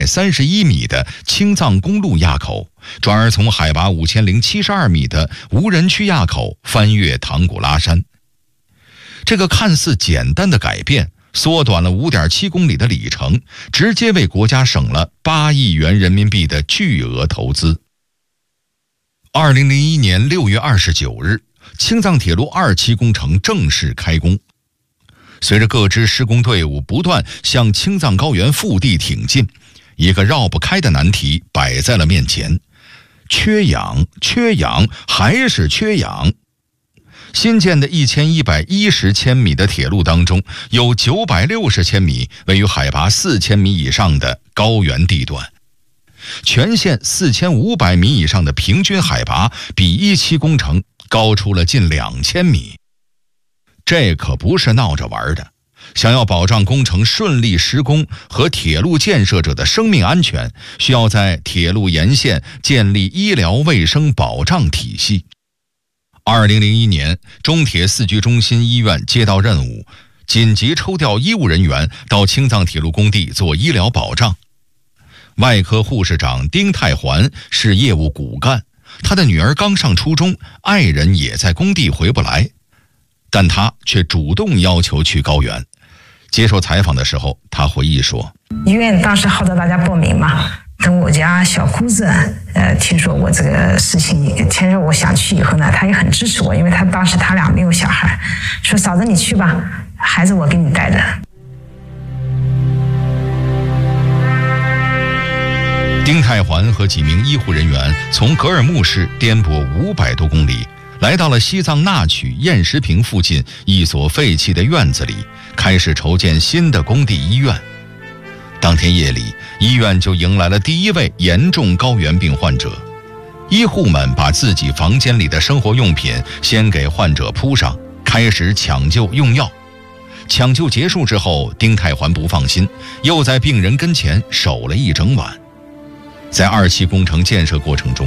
31米的青藏公路垭口，转而从海拔5072米的无人区垭口翻越唐古拉山。这个看似简单的改变，缩短了5.7公里的里程，直接为国家省了8亿元人民币的巨额投资。2001年6月29日，青藏铁路2期工程正式开工。随着各支施工队伍不断向青藏高原腹地挺进，一个绕不开的难题摆在了面前：缺氧，缺氧，还是缺氧。新建的1110千米的铁路当中，有960千米位于海拔4000米以上的高原地段，全线4500米以上的平均海拔比1期工程高出了近2000米。这可不是闹着玩的，想要保障工程顺利施工和铁路建设者的生命安全，需要在铁路沿线建立医疗卫生保障体系。2001年，中铁4局中心医院接到任务，紧急抽调医务人员到青藏铁路工地做医疗保障。外科护士长丁太环是业务骨干，他的女儿刚上初中，爱人也在工地回不来，但他却主动要求去高原。接受采访的时候，他回忆说： 医院当时号召大家报名嘛，等我家小姑子听说我这个事情，听说我想去以后呢，她也很支持我，因为当时他俩没有小孩，说嫂子你去吧，孩子我给你带着。 丁太环和几名医护人员从格尔木市颠簸500多公里，来到了西藏纳曲雁石坪附近一所废弃的院子里，开始筹建新的工地医院。当天夜里，医院就迎来了第一位严重高原病患者。医护们把自己房间里的生活用品先给患者铺上，开始抢救用药。抢救结束之后，丁太环不放心，又在病人跟前守了一整晚。在2期工程建设过程中，